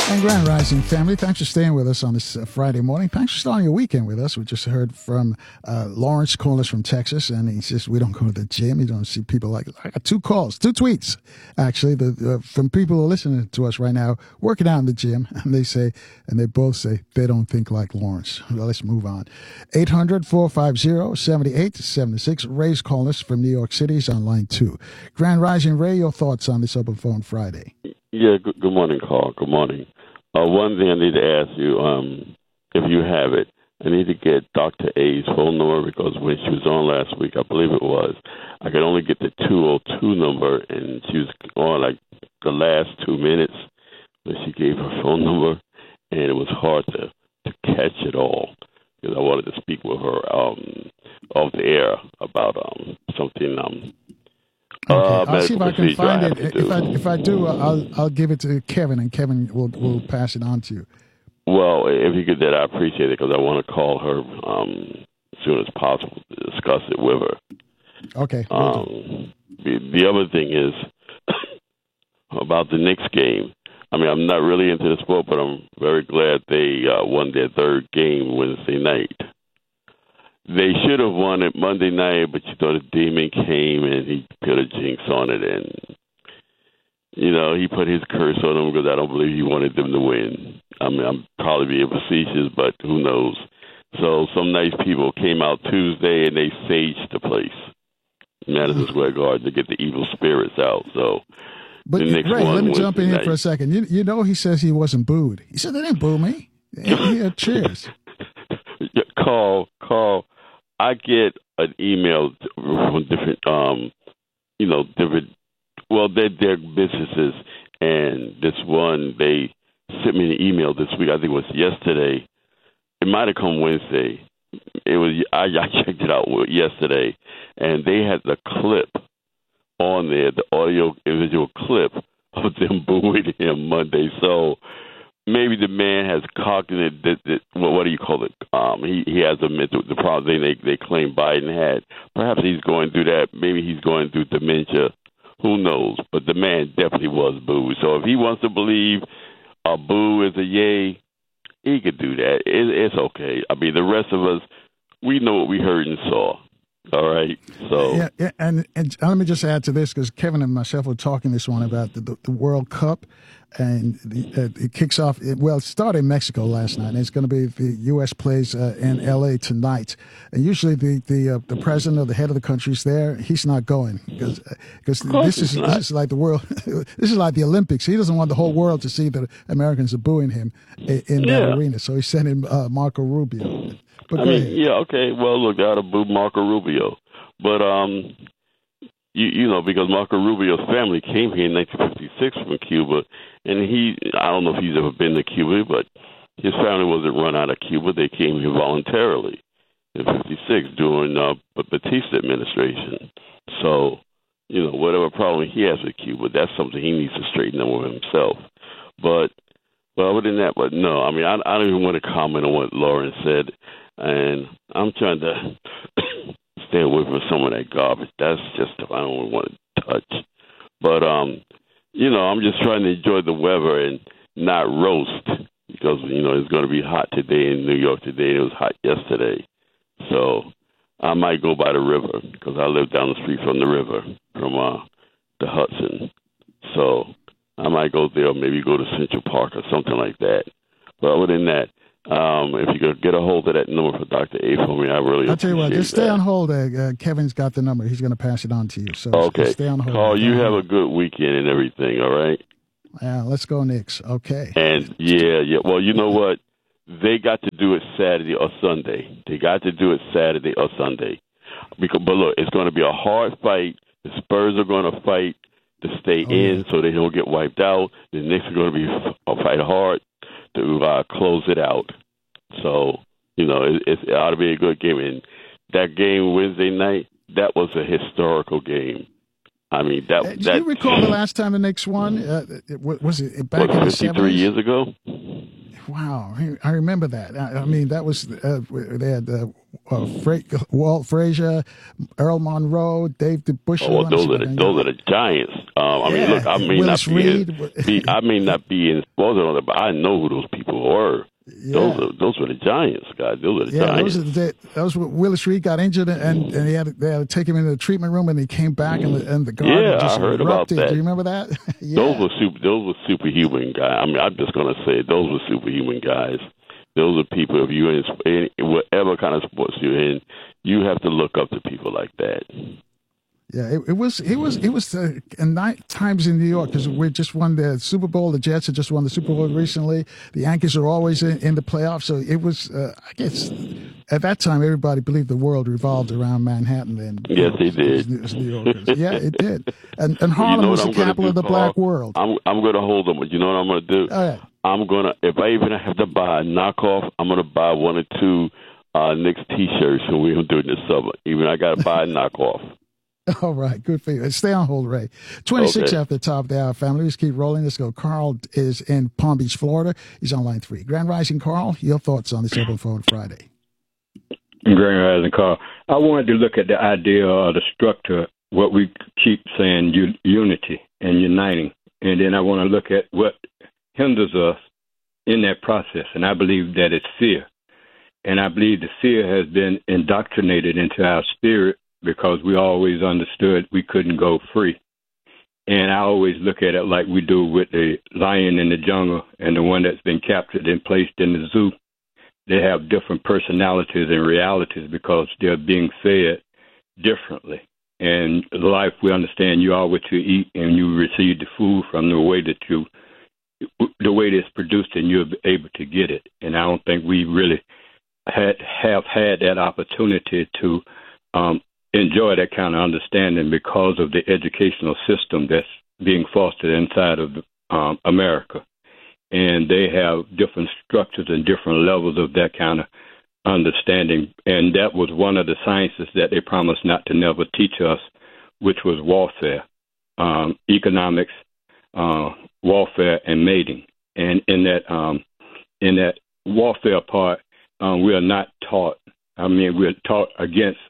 And Grand Rising family, thanks for staying with us on this Friday morning. Thanks for starting your weekend with us. We just heard from Lawrence calling us from Texas, and he says we don't go to the gym. You don't see people like I got two tweets, actually, from people who are listening to us right now, working out in the gym, and they both say they don't think like Lawrence. Well, let's move on. 800-450-7876. Ray's calling us from New York City. He's on line 2. Grand Rising, Ray, your thoughts on this Open Phone Friday? Yeah, good morning, Carl. Good morning. One thing I need to ask you, if you have it, I need to get Dr. A's phone number because when she was on last week, I believe it was, I could only get the 202 number, and she was on like the last 2 minutes when she gave her phone number, and it was hard to catch it all because I wanted to speak with her off the air about something. Okay, I'll see if I can find it. If I do, I'll give it to Kevin, and Kevin will pass it on to you. Well, if you could do that, I appreciate it because I want to call her as soon as possible to discuss it with her. Okay. The other thing is about the Knicks game. I mean, I'm not really into the sport, but I'm very glad they won their third game Wednesday night. They should have won it Monday night, but the demon came and he put a jinx on it, and he put his curse on them because I don't believe he wanted them to win. I mean, I'm probably being facetious, but who knows? So some nice people came out Tuesday and they saged the place, Madison Square Garden, to get the evil spirits out. So, but Ray, let me jump in here for a second. He says he wasn't booed. He said they didn't boo me. He had cheers. Carl. I get an email from different, they're businesses, and this one, they sent me an email this week. I think it was yesterday. It might have come Wednesday. I checked it out yesterday, and they had the clip on there, the audio visual clip of them booing him Monday. So maybe the man has cognitive, what do you call it? He has the problem they claim Biden had. Perhaps he's going through that. Maybe he's going through dementia. Who knows? But the man definitely was booed. So if he wants to believe a boo is a yay, he could do that. It's okay. I mean, the rest of us, we know what we heard and saw. All right. So yeah, and let me just add to this because Kevin and myself were talking this one about the World Cup, and it kicks off. It started in Mexico last night, and it's going to be the U.S. plays in L.A. tonight. And usually the president or the head of the country's there. He's not going because this is like the world. This is like the Olympics. He doesn't want the whole world to see that Americans are booing him in that arena. So he sent in Marco Rubio. But okay. Well, look, they ought to boo Marco Rubio. But, because Marco Rubio's family came here in 1956 from Cuba, and I don't know if he's ever been to Cuba, but his family wasn't run out of Cuba. They came here voluntarily in 56 during the Batista administration. So, whatever problem he has with Cuba, that's something he needs to straighten out with himself. But other than that, no, I mean, I don't even want to comment on what Lauren said. And I'm trying to stay away from some of that garbage. That's just stuff I don't want to touch. But, I'm just trying to enjoy the weather and not roast because, it's going to be hot today in New York today. It was hot yesterday. So I might go by the river because I live down the street from the river, from the Hudson. So I might go there or maybe go to Central Park or something like that. But other than that, if you could get a hold of that number for Dr. A for me, I really I'll tell you what, just stay on hold. Kevin's got the number. He's going to pass it on to you. So okay. Stay on hold. Carl, you have a good weekend and everything, all right? Yeah, let's go Knicks. Okay. And, yeah. Well, you know what? They got to do it Saturday or Sunday. But look, it's going to be a hard fight. The Spurs are going to fight to stay in so they don't get wiped out. The Knicks are going to fight hard to close it out. So, it ought to be a good game. And that game Wednesday night, that was a historical game. I mean, do you recall the last time the Knicks won? Was it back in the 53 years ago? Wow, I remember that. I mean, that was they had Walt Frazier, Earl Monroe, Dave DeBusschere. Oh, those are the Giants. I mean, look, Willis Reed. I may not be in sports on it, but I know who those people were. Yeah. Those were the Giants, guys. Those were the Giants. Those were Willis Reed got injured, and they had to take him into the treatment room, and he came back, and the garden just I heard erupted. about that. Do you remember that? Those were superhuman guys. I mean, I'm just gonna say those were superhuman guys. Those are people. If you're in whatever kind of sports you're in, you have to look up to people like that. Yeah, it was times in New York because we just won the Super Bowl. The Jets had just won the Super Bowl recently. The Yankees are always in the playoffs. So it was, I guess, at that time, everybody believed the world revolved around Manhattan. And yes, they did. It was New Yorkers. Yeah, it did. And Harlem was the capital of the black world. I'm going to hold them, but you know what I'm going to do? All right. I'm going to, if I even have to buy a knockoff, I'm going to buy one or two Knicks T-shirts when we're doing this summer. Even I got to buy a knockoff. All right, good for you. Stay on hold, Ray. 26 okay. After the top of the hour, family. Let's keep rolling. Let's go. Carl is in Palm Beach, Florida. He's on line 3. Grand Rising, Carl, your thoughts on this Open Phone Friday? Grand Rising, Carl. I wanted to look at the idea of the structure, what we keep saying, unity and uniting. And then I want to look at what hinders us in that process. And I believe that it's fear. And I believe the fear has been indoctrinated into our spirit because we always understood we couldn't go free. And I always look at it like we do with the lion in the jungle and the one that's been captured and placed in the zoo. They have different personalities and realities because they're being fed differently. And life, we understand you are what you eat and you receive the food from the way that it's produced and you're able to get it. And I don't think we really have had that opportunity to enjoy that kind of understanding because of the educational system that's being fostered inside of America. And they have different structures and different levels of that kind of understanding. And that was one of the sciences that they promised not to never teach us, which was warfare, economics, warfare, and mating. And in that warfare part, we are not taught. I mean, we're taught against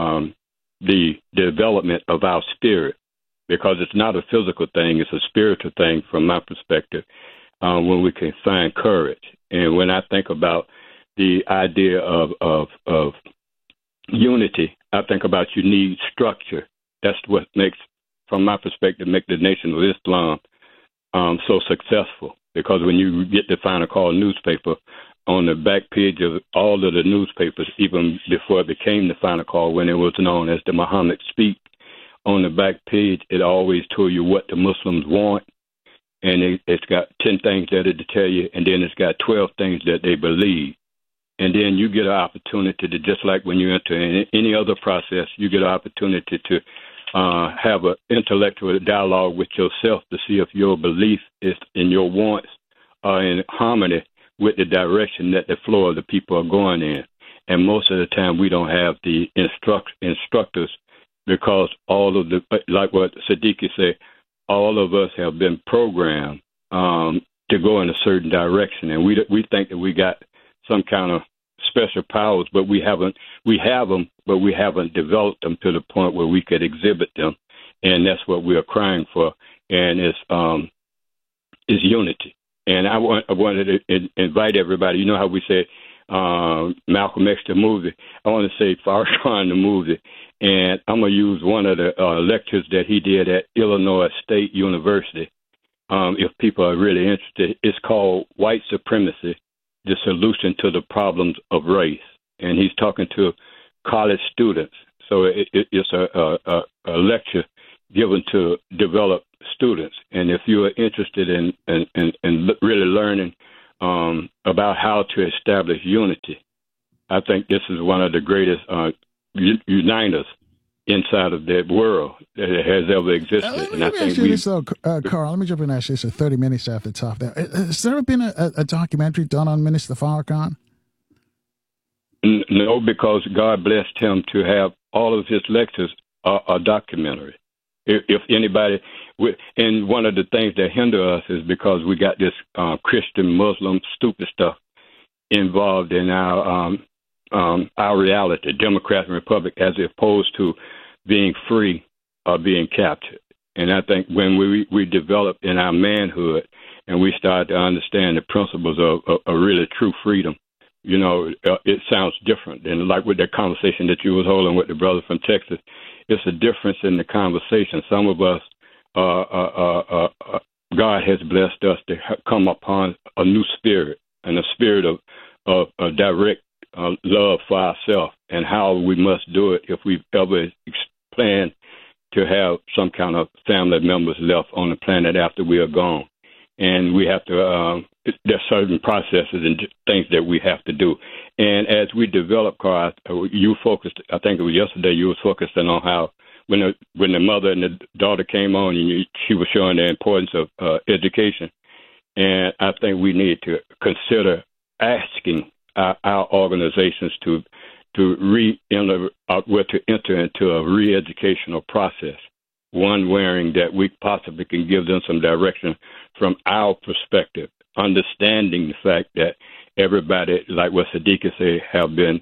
the development of our spirit, because it's not a physical thing, it's a spiritual thing from my perspective, when we can find courage. And when I think about the idea of unity, I think about you need structure. That's what makes, from my perspective, make the Nation of Islam so successful. Because when you get the Final Call newspaper, on the back page of all of the newspapers, even before it became the Final Call, when it was known as the Muhammad Speak, on the back page, it always told you what the Muslims want. And it's got 10 things that it tell you, and then it's got 12 things that they believe. And then you get an opportunity to, just like when you enter any other process, you get an opportunity to have an intellectual dialogue with yourself to see if your belief is in your wants are in harmony with the direction that the flow of the people are going in. And most of the time we don't have the instructors, because all of the, like what Siddiqui said, all of us have been programmed to go in a certain direction. And we think that we got some kind of special powers, but we have them, but we haven't developed them to the point where we could exhibit them. And that's what we are crying for. And it's unity. And I wanted to invite everybody. You know how we say Malcolm X the movie? I want to say Farrakhan the movie. And I'm going to use one of the lectures that he did at Illinois State University. If people are really interested, it's called White Supremacy, the Solution to the Problems of Race. And he's talking to college students. So it's a lecture given to develop students. And if you are interested in really learning about how to establish unity, I think this is one of the greatest uniters inside of the world that has ever existed. Let me ask you this, though, Carl. Let me jump in and ask you this 30 minutes after the top there. Has there been a documentary done on Minister Farrakhan? No, because God blessed him to have all of his lectures are documentary. If anybody, and one of the things that hinder us is because we got this Christian, Muslim, stupid stuff involved in our reality, Democrat and Republic, as opposed to being free or being captured. And I think when we develop in our manhood and we start to understand the principles of really true freedom, it sounds different. And like with that conversation that you was holding with the brother from Texas, it's a difference in the conversation. Some of us, God has blessed us to come upon a new spirit and a spirit of direct love for ourselves and how we must do it if we've ever planned to have some kind of family members left on the planet after we are gone. And we have to, there's certain processes and things that we have to do. And as we develop, Carl, you focused, I think it was yesterday, you was focusing on how when the mother and the daughter came on, and she was showing the importance of education. And I think we need to consider asking our organizations to enter into a re-educational process, one wherein that we possibly can give them some direction from our perspective, understanding the fact that everybody, like what Sadiqa said, have been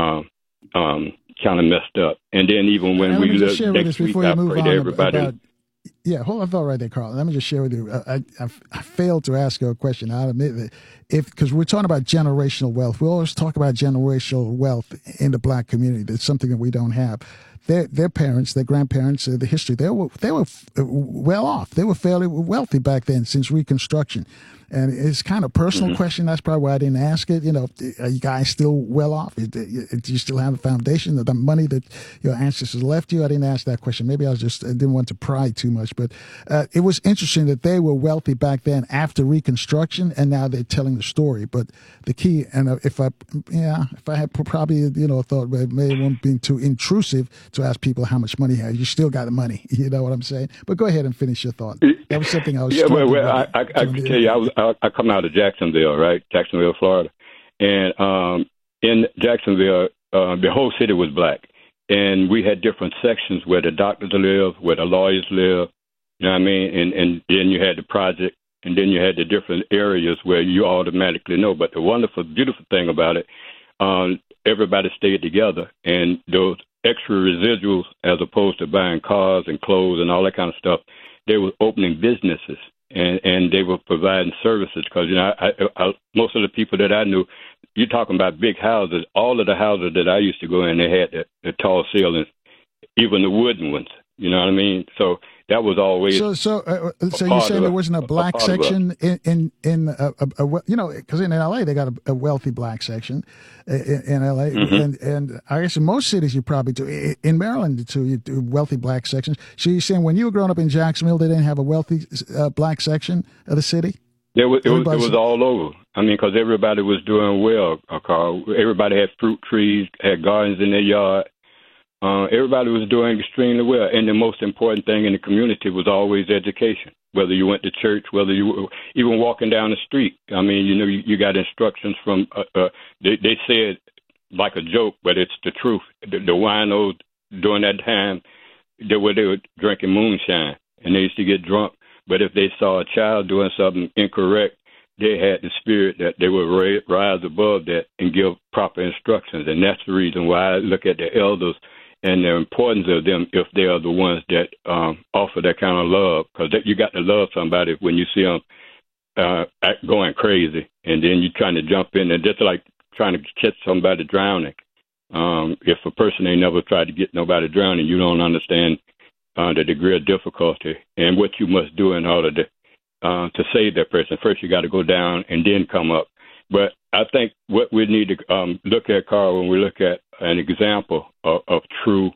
kind of messed up. And then even when we look next week, I pray to everybody. Yeah, hold on thought right there, Carl. Let me just share with you. I failed to ask you a question. I'll admit that because we're talking about generational wealth. We always talk about generational wealth in the black community. That's something that we don't have. Their parents, their grandparents, the history, they were well off. They were fairly wealthy back then since Reconstruction. And it's kind of a personal question. That's probably why I didn't ask it. Are you guys still well off? Do you still have a foundation of the money that your ancestors left you? I didn't ask that question. Maybe I didn't want to pry too much. But it was interesting that they were wealthy back then after Reconstruction, and now they're telling the story. But the key, and if I had probably thought it may have been too intrusive to ask people how much money you have, you still got the money. You know what I'm saying? But go ahead and finish your thought. That was something I was. Yeah, I can tell you, I come out of Jacksonville, right? Jacksonville, Florida. And in Jacksonville, the whole city was black. And we had different sections where the doctors live, where the lawyers live, you know what I mean? And then you had the project, and then you had the different areas where you automatically know. But the wonderful, beautiful thing about it, everybody stayed together. And those extra residuals, as opposed to buying cars and clothes and all that kind of stuff, they were opening businesses. And they were providing services because, I most of the people that I knew, you're talking about big houses. All of the houses that I used to go in, they had the tall ceilings, even the wooden ones. You know what I mean? So that was always. So you're saying there wasn't a black section in because in LA they got a wealthy black section in LA, and I guess in most cities you probably do. In Maryland too, you do wealthy black sections. So you're saying when you were growing up in Jacksonville, they didn't have a wealthy black section of the city? It was all over. I mean, because everybody was doing well, Carl. Everybody had fruit trees, had gardens in their yard. Everybody was doing extremely well. And the most important thing in the community was always education, whether you went to church, whether you were even walking down the street. I mean, you got instructions from, they said like a joke, but it's the truth. The winos during that time, they were drinking moonshine, and they used to get drunk. But if they saw a child doing something incorrect, they had the spirit that they would rise above that and give proper instructions. And that's the reason why I look at the elders and the importance of them if they are the ones that offer that kind of love. Because you got to love somebody when you see them going crazy, and then you're trying to jump in. And just like trying to catch somebody drowning. If a person ain't never tried to get nobody drowning, you don't understand the degree of difficulty and what you must do in order to save that person. First, you got to go down and then come up. But I think what we need to look at, Carl, when we look at an example of true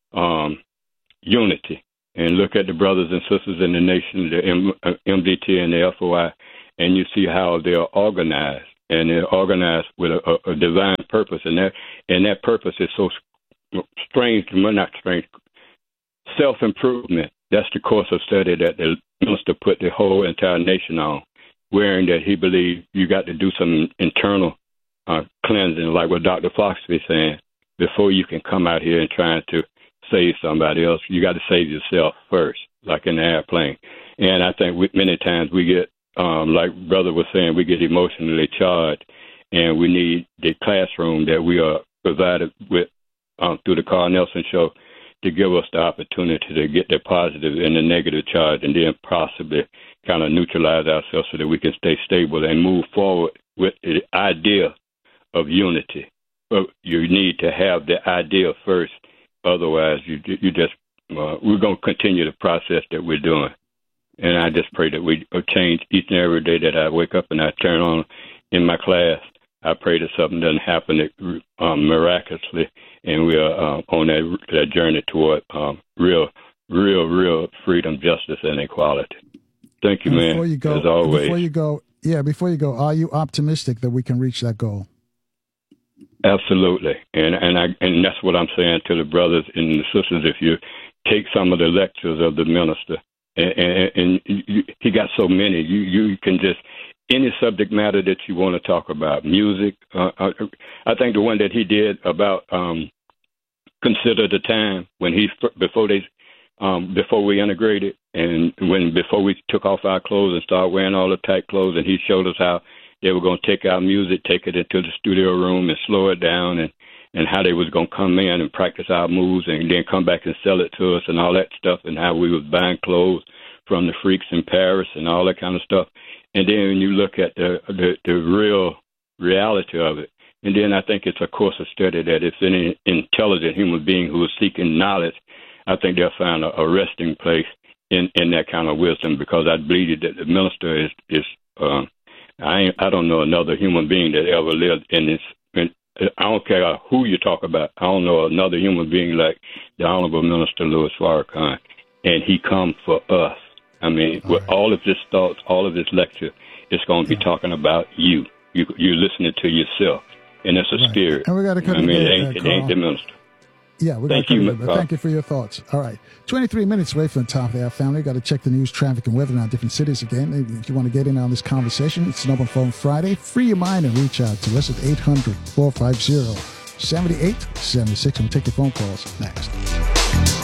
unity, and look at the brothers and sisters in the nation, the MDT and the FOI, and you see how they are organized, and they're organized with a divine purpose, and that purpose is so strange, not strange, self-improvement. That's the course of study that the minister put the whole entire nation on, wherein that he believed you got to do some internal cleansing, like what Dr. Fox was saying, before you can come out here and trying to save somebody else. You got to save yourself first, like in the airplane. And I think many times we get, like Brother was saying, we get emotionally charged, and we need the classroom that we are provided with through the Carl Nelson Show to give us the opportunity to get the positive and the negative charge, and then possibly kind of neutralize ourselves so that we can stay stable and move forward with the idea of unity. But you need to have the idea first. Otherwise, you just we're going to continue the process that we're doing. And I just pray that we change each and every day that I wake up and I turn on in my class. I pray that something doesn't happen miraculously, and we're on that journey toward real freedom, justice, and equality. Thank you, man. Before you go, as always. Before you go, are you optimistic that we can reach that goal? Absolutely, and that's what I'm saying to the brothers and the sisters. If you take some of the lectures of the minister, and he got so many, you can just any subject matter that you want to talk about, music. I think the one that he did about consider the time when before we integrated, and before we took off our clothes and started wearing all the tight clothes, and he showed us how they were going to take our music, take it into the studio room and slow it down, and how they was going to come in and practice our moves and then come back and sell it to us and all that stuff, and how we was buying clothes from the freaks in Paris and all that kind of stuff. And then when you look at the real reality of it, and then I think it's a course of study that if any intelligent human being who is seeking knowledge, I think they'll find a resting place in that kind of wisdom, because I believe that the minister is I don't know another human being that ever lived in this. I don't care who you talk about. I don't know another human being like the Honorable Minister Louis Farrakhan, and he come for us. I mean, with all of his thoughts, all of his lecture, it's going to be talking about you. You're listening to yourself, and it's a spirit. And we got to cut it ain't the minister. Yeah, we got to thank you for your thoughts. All right, 23 minutes away from the top of the hour, family. Got to check the news, traffic, and weather in our different cities again. If you want to get in on this conversation, it's an open phone Friday. Free your mind and reach out to us at 800-450-7876. We'll take your phone calls next.